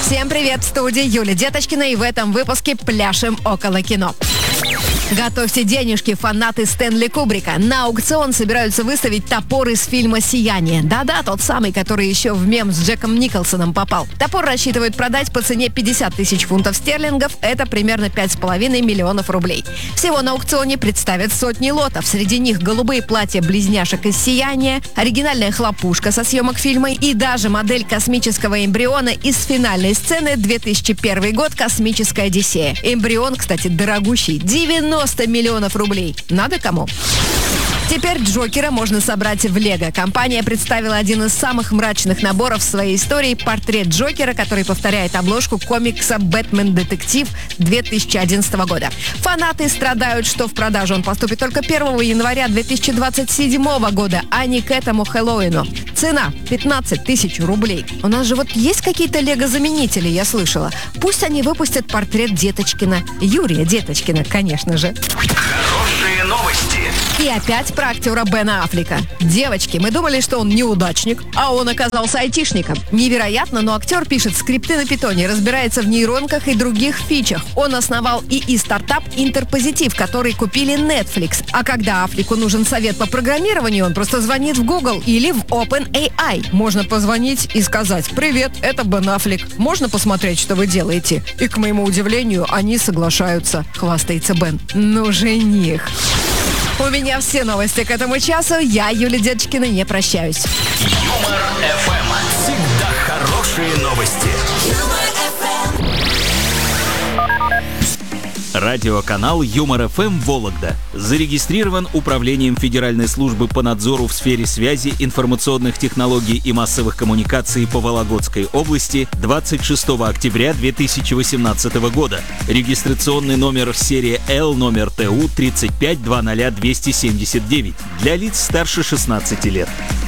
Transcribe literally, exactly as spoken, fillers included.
Всем привет, в студии Юлия Деточкина, и в этом выпуске пляшем около кино. Готовьте денежки, фанаты Стэнли Кубрика. На аукцион собираются выставить топор из фильма «Сияние». Да-да, тот самый, который еще в мем с Джеком Николсоном попал. Топор рассчитывают продать по цене пятьдесят тысяч фунтов стерлингов. Это примерно пять с половиной миллионов рублей. Всего на аукционе представят сотни лотов. Среди них голубые платья близняшек из «Сияния», оригинальная хлопушка со съемок фильма и даже модель космического эмбриона из финальной сцены две тысячи первый год «Космическая Одиссея». Эмбрион, кстати, дорогущий. девяносто миллионов рублей. Надо кому? Теперь Джокера можно собрать в Лего. Компания представила один из самых мрачных наборов в своей истории – портрет Джокера, который повторяет обложку комикса «Бэтмен-детектив» две тысячи одиннадцатого года. Фанаты страдают, что в продажу он поступит только первого января две тысячи двадцать седьмого года, а не к этому Хэллоуину. Цена – пятнадцать тысяч рублей. У нас же вот есть какие-то Лего-заменители, я слышала. Пусть они выпустят портрет Деточкина. Юрия Деточкина, конечно же. Хорошие новости. И опять про актера Бена Аффлека. Девочки, мы думали, что он неудачник, а он оказался айтишником. Невероятно, но актер пишет скрипты на питоне, разбирается в нейронках и других фичах. Он основал ИИ-стартап Интерпозитив, который купили Netflix. А когда Аффлеку нужен совет по программированию, он просто звонит в Google или в OpenAI. Можно позвонить и сказать: «Привет, это Бен Аффлек. Можно посмотреть, что вы делаете?» И, к моему удивлению, они соглашаются, хвастается Бен. Ну, жених. У меня все новости к этому часу. Я, Юлия Деточкина, не прощаюсь. Юмор эф эм. Всегда хорошие новости. Радиоканал Юмор эф эм Вологда зарегистрирован Управлением Федеральной службы по надзору в сфере связи, информационных технологий и массовых коммуникаций по Вологодской области двадцать шестого октября две тысячи восемнадцатого года. Регистрационный номер серия Л, номер ТУ тридцать пять двадцать двести семьдесят девять для лиц старше шестнадцати лет.